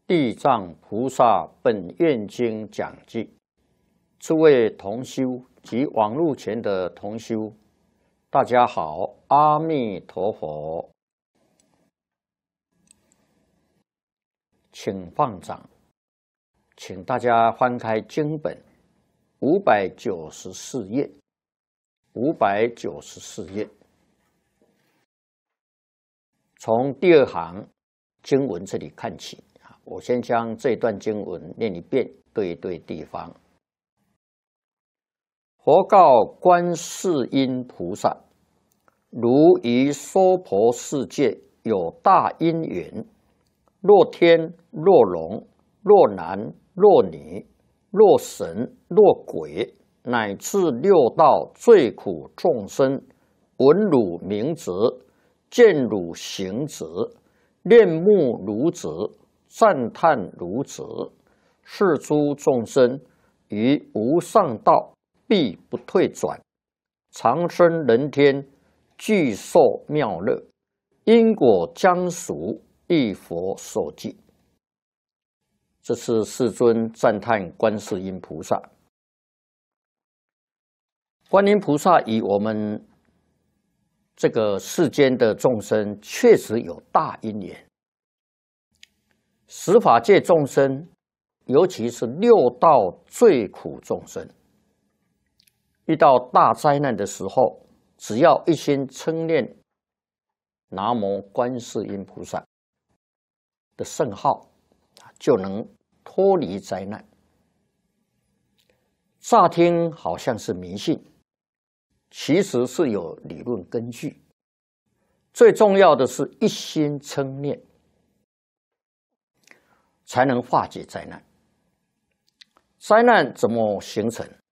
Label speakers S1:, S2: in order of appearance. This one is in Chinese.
S1: 地藏菩萨本愿经讲记，诸位同修及网络前的同修，大家好，阿弥陀佛，请放掌，请大家翻开经本594页，594页，从第二行经文这里看起。我先将这段经文念一遍，对一对地方。佛告观世音菩萨：如于娑婆世界有大因缘，若天若龙若男若女若神若鬼，乃至六道最苦众生，闻汝名字，见汝形质，恋慕汝子，赞叹如子，是诸众生于无上道必不退转，长生人天，具受妙乐，因果将属，一佛所记。这是世尊赞叹观世音菩萨。观音菩萨与我们这个世间的众生确实有大因缘。十法界众生，尤其是六道最苦众生，遇到大灾难的时候，只要一心称念南无观世音菩萨的圣号，就能脱离灾难。乍听好像是迷信，其实是有理论根据。最重要的是一心称念，才能化解灾难。灾难怎么形成？